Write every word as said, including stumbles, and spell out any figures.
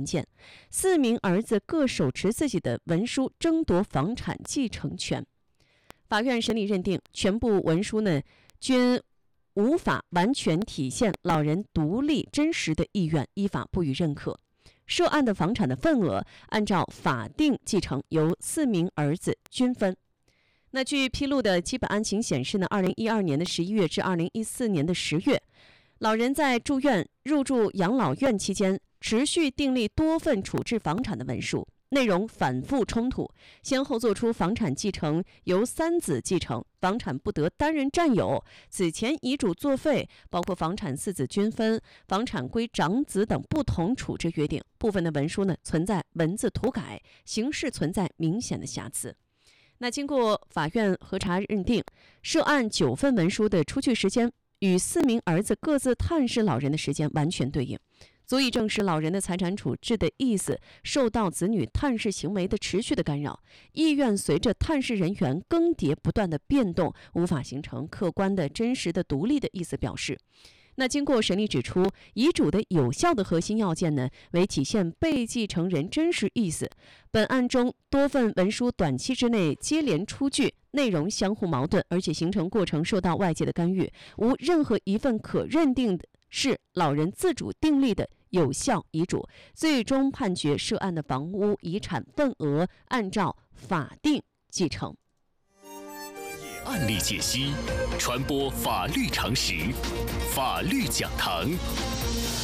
件，四名儿子各手持自己的文书争夺房产继承权。法院审理认定，全部文书呢均无法完全体现老人独立真实的意愿，依法不予认可。涉案的房产的份额按照法定继承由四名儿子均分。那据披露的基本案情显示呢，二零一二年的十一月至二零一四年的十月，老人在住院入住养老院期间，持续订立多份处置房产的文书，内容反复冲突，先后作出房产继承由三子继承，房产不得单人占有，此前遗嘱作废，包括房产四子均分、房产归长子等不同处置约定。部分的文书呢存在文字涂改，形式存在明显的瑕疵。那经过法院核查认定，涉案九份文书的出具时间与四名儿子各自探视老人的时间完全对应，足以证实老人的财产处置的意思受到子女探视行为的持续的干扰，意愿随着探视人员更迭不断的变动，无法形成客观的真实的独立的意思表示。那经过审理指出，遗嘱的有效的核心要件呢，为体现被继承人真实意思。本案中多份文书短期之内接连出具，内容相互矛盾，而且形成过程受到外界的干预，无任何一份可认定的是老人自主订立的有效遗嘱，最终判决涉案的房屋遗产份额按照法定继承。 案例解析，传播法律常识，法律讲堂。